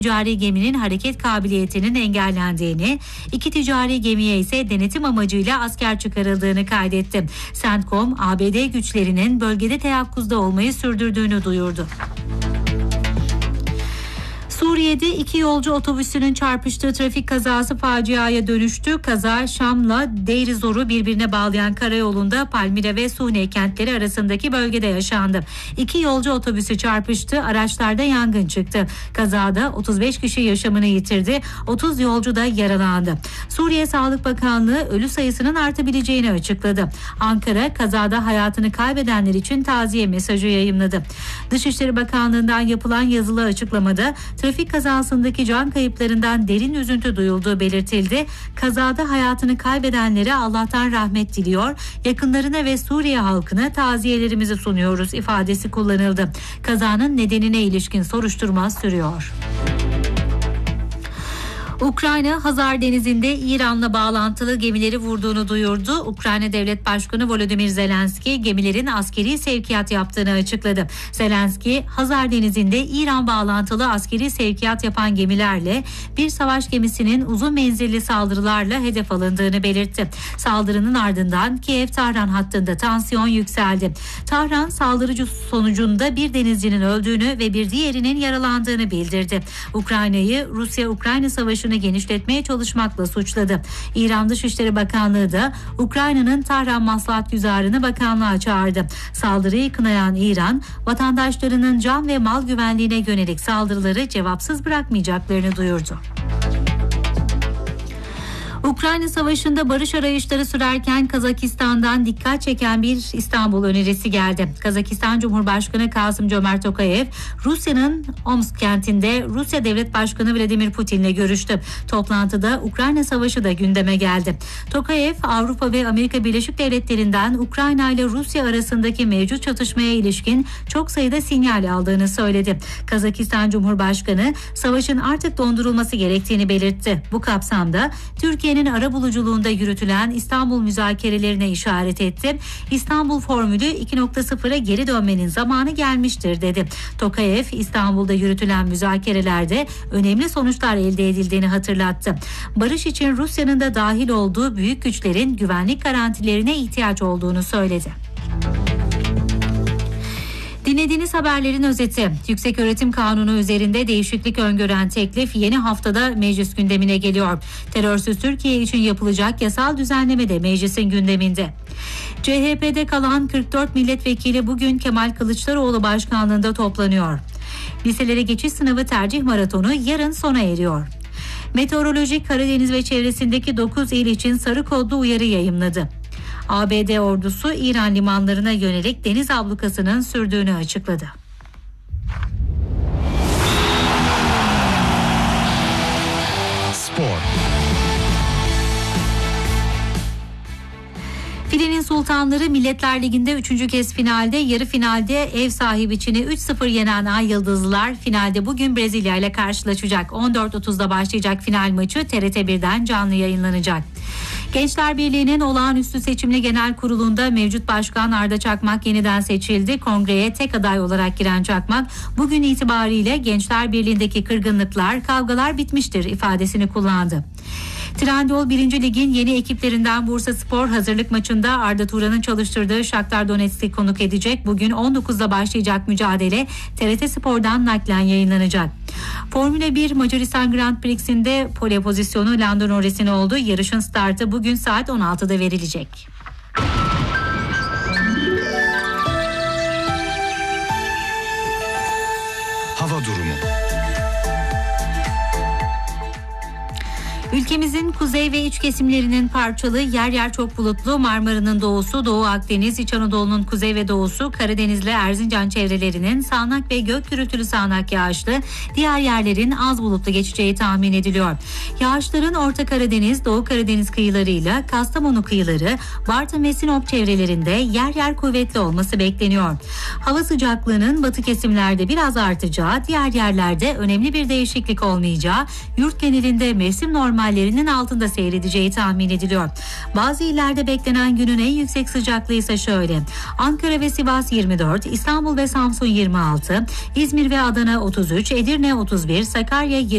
ticari geminin hareket kabiliyetinin engellendiğini, 2 ticari gemiye ise denetim amacıyla asker çıkarıldığını kaydetti. CENTCOM, ABD güçlerinin bölgede teyakkuzda olmayı sürdürdüğünü duyurdu. Suriye'de 2 yolcu otobüsünün çarpıştığı trafik kazası faciaya dönüştü. Kaza Şam'la Deir ez-Zor'u birbirine bağlayan karayolunda Palmira ve Sune kentleri arasındaki bölgede yaşandı. 2 yolcu otobüsü çarpıştı, araçlarda yangın çıktı. Kazada 35 kişi yaşamını yitirdi, 30 yolcu da yaralandı. Suriye Sağlık Bakanlığı ölü sayısının artabileceğini açıkladı. Ankara kazada hayatını kaybedenler için taziye mesajı yayımladı. Dışişleri Bakanlığı'ndan yapılan yazılı açıklamada trafik kazasındaki can kayıplarından derin üzüntü duyulduğu belirtildi. Kazada hayatını kaybedenlere Allah'tan rahmet diliyor, yakınlarına ve Suriye halkına taziyelerimizi sunuyoruz ifadesi kullanıldı. Kazanın nedenine ilişkin soruşturma sürüyor. Ukrayna, Hazar Denizi'nde İran'la bağlantılı gemileri vurduğunu duyurdu. Ukrayna Devlet Başkanı Volodymyr Zelenski gemilerin askeri sevkiyat yaptığını açıkladı. Zelenski, Hazar Denizi'nde İran bağlantılı askeri sevkiyat yapan gemilerle bir savaş gemisinin uzun menzilli saldırılarla hedef alındığını belirtti. Saldırının ardından Kiev-Tahran hattında tansiyon yükseldi. Tahran, saldırıcı sonucunda bir denizcinin öldüğünü ve bir diğerinin yaralandığını bildirdi. Ukrayna'yı Rusya-Ukrayna savaşını genişletmeye çalışmakla suçladı. İran Dışişleri Bakanlığı da Ukrayna'nın Tahran maslahatgüzarını bakanlığa çağırdı. Saldırıyı kınayan İran, vatandaşlarının can ve mal güvenliğine yönelik saldırıları cevapsız bırakmayacaklarını duyurdu. Ukrayna Savaşı'nda barış arayışları sürerken Kazakistan'dan dikkat çeken bir İstanbul önerisi geldi. Kazakistan Cumhurbaşkanı Kasım-Cömert Tokayev, Rusya'nın Omsk kentinde Rusya Devlet Başkanı Vladimir Putin'le görüştü. Toplantıda Ukrayna Savaşı da gündeme geldi. Tokayev, Avrupa ve Amerika Birleşik Devletleri'nden Ukrayna ile Rusya arasındaki mevcut çatışmaya ilişkin çok sayıda sinyal aldığını söyledi. Kazakistan Cumhurbaşkanı, savaşın artık dondurulması gerektiğini belirtti. Bu kapsamda Türkiye'nin arabuluculuğunda yürütülen İstanbul müzakerelerine işaret etti. İstanbul formülü 2.0'a geri dönmenin zamanı gelmiştir dedi. Tokayev, İstanbul'da yürütülen müzakerelerde önemli sonuçlar elde edildiğini hatırlattı. Barış için Rusya'nın da dahil olduğu büyük güçlerin güvenlik garantilerine ihtiyaç olduğunu söyledi. Dinlediğiniz haberlerin özeti. Yükseköğretim Kanunu üzerinde değişiklik öngören teklif yeni haftada meclis gündemine geliyor. Terörsüz Türkiye için yapılacak yasal düzenleme de meclisin gündeminde. CHP'de kalan 44 milletvekili bugün Kemal Kılıçdaroğlu başkanlığında toplanıyor. Liselere geçiş sınavı tercih maratonu yarın sona eriyor. Meteoroloji Karadeniz ve çevresindeki 9 il için sarı kodlu uyarı yayımladı. ABD ordusu İran limanlarına yönelik deniz ablukasının sürdüğünü açıkladı. Spor. Filenin Sultanları Milletler Ligi'nde 3. kez finalde, yarı finalde ev sahibi Çin'i 3-0 yenen Ay Yıldızlılar finalde bugün Brezilya ile karşılaşacak. 14.30'da başlayacak final maçı TRT1'den canlı yayınlanacak. Gençler Birliği'nin olağanüstü seçimli genel kurulunda mevcut başkan Arda Çakmak yeniden seçildi. Kongreye tek aday olarak giren Çakmak, bugün itibariyle Gençler Birliği'ndeki kırgınlıklar, kavgalar bitmiştir ifadesini kullandı. Trendyol 1. Lig'in yeni ekiplerinden Bursaspor hazırlık maçında Arda Turan'ın çalıştırdığı Shakhtar Donetsk'i konuk edecek. Bugün 19'da başlayacak mücadele TRT Spor'dan naklen yayınlanacak. Formula 1 Macaristan Grand Prix'sinde pole pozisyonu Lando Norris'in oldu. Yarışın startı bugün saat 16'da verilecek. Hava durumu. Ülkemizin kuzey ve iç kesimlerinin parçalı, yer yer çok bulutlu, Marmara'nın doğusu, Doğu Akdeniz, İç Anadolu'nun kuzey ve doğusu, Karadeniz'le Erzincan çevrelerinin sağanak ve gök gürültülü sağanak yağışlı, diğer yerlerin az bulutlu geçeceği tahmin ediliyor. Yağışların Orta Karadeniz, Doğu Karadeniz kıyılarıyla Kastamonu kıyıları, Bartın ve Sinop çevrelerinde yer yer kuvvetli olması bekleniyor. Hava sıcaklığının batı kesimlerde biraz artacağı, diğer yerlerde önemli bir değişiklik olmayacağı, yurt genelinde mevsim normallerinin altında seyredeceği tahmin ediliyor. Bazı illerde beklenen günün en yüksek sıcaklığı ise şöyle: Ankara ve Sivas 24, İstanbul ve Samsun 26, İzmir ve Adana 33, Edirne 31, Sakarya 20.